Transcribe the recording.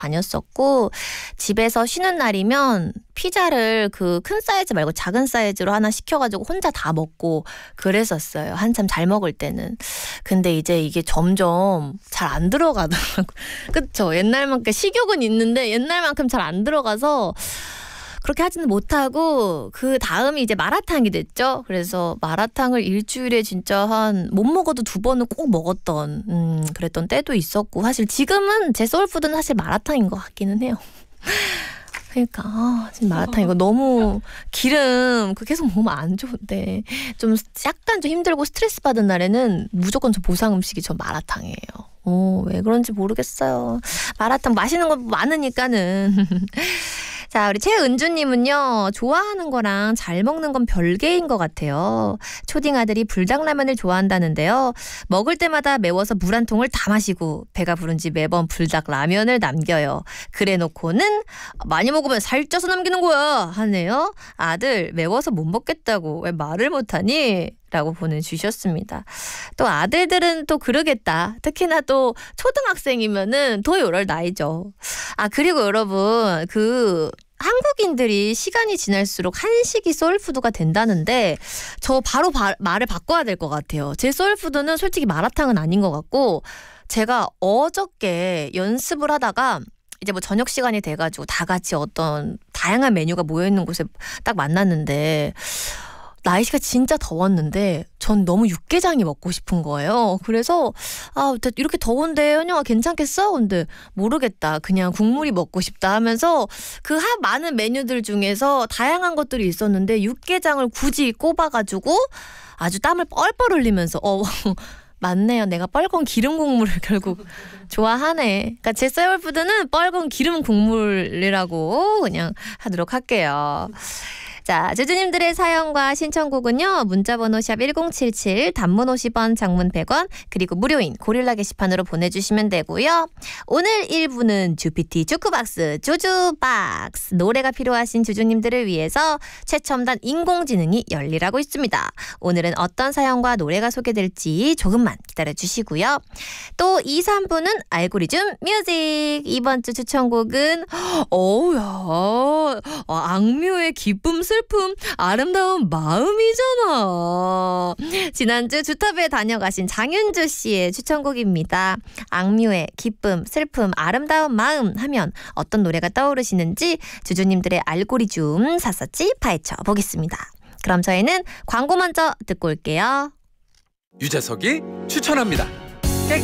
다녔었고 집에서 쉬는 날이면 피자를 그 큰 사이즈 말고 작은 사이즈로 하나 시켜가지고 혼자 다 먹고 그랬었어요. 한참 잘 먹을 때는. 근데 이제 이게 점점 잘 안 들어가더라고요. 그쵸? 옛날만큼 식욕은 있는데 옛날만큼 잘 안 들어가서 그렇게 하지는 못하고 그 다음이 이제 마라탕이 됐죠. 그래서 마라탕을 일주일에 진짜 못 먹어도 2번은 꼭 먹었던 그랬던 때도 있었고 사실 지금은 제 소울푸드는 사실 마라탕인 것 같기는 해요. 그러니까 지금 마라탕 이거 너무 기름 그 계속 먹으면 안 좋은데 좀 약간 좀 힘들고 스트레스 받은 날에는 무조건 저 보상 음식이 저 마라탕이에요. 왜 그런지 모르겠어요. 마라탕 맛있는 거 많으니까는. 자, 우리 최은주님은요. 좋아하는 거랑 잘 먹는 건 별개인 것 같아요. 초딩 아들이 불닭라면을 좋아한다는데요. 먹을 때마다 매워서 물 한 통을 다 마시고 배가 부른지 매번 불닭라면을 남겨요. 그래놓고는 많이 먹으면 살쪄서 남기는 거야 하네요. 아들 매워서 못 먹겠다고 왜 말을 못하니? 라고 보내주셨습니다. 또 아들들은 또 그러겠다. 특히나 또 초등학생이면은 더 요럴 나이죠. 아 그리고 여러분 한국인들이 시간이 지날수록 한식이 소울푸드가 된다는데 저 바로 말을 바꿔야 될 것 같아요. 제 소울푸드는 솔직히 마라탕은 아닌 것 같고 제가 어저께 연습을 하다가 이제 뭐 저녁 시간이 돼가지고 다 같이 어떤 다양한 메뉴가 모여있는 곳에 딱 만났는데 날씨가 진짜 더웠는데 전 너무 육개장이 먹고 싶은 거예요. 그래서 이렇게 더운데 현영아 괜찮겠어? 근데 모르겠다. 그냥 국물이 먹고 싶다 하면서 그 많은 메뉴들 중에서 다양한 것들이 있었는데 육개장을 굳이 꼽아가지고 아주 땀을 뻘뻘 흘리면서 맞네요. 내가 뻘건 기름 국물을 결국 좋아하네. 그러니까 제 소울푸드는 뻘건 기름 국물이라고 그냥 하도록 할게요. 자, 주주님들의 사연과 신청곡은요. 문자번호 샵 1077, 단문 50원, 장문 100원, 그리고 무료인 고릴라 게시판으로 보내주시면 되고요. 오늘 1부는 주피티 주크박스 주주박스 노래가 필요하신 주주님들을 위해서 최첨단 인공지능이 열일하고 있습니다. 오늘은 어떤 사연과 노래가 소개될지 조금만 기다려주시고요. 또 2, 3부는 알고리즘 뮤직. 이번 주 추천곡은 악뮤의 기쁨 슬픔 아름다운 마음이잖아. 지난주 주탑에 다녀가신 장윤주 씨의 추천곡입니다. 악뮤의 기쁨 슬픔 아름다운 마음 하면 어떤 노래가 떠오르시는지 주주님들의 알고리즘 샅샅이 파헤쳐 보겠습니다. 그럼 저희는 광고 먼저 듣고 올게요. 유재석이 추천합니다.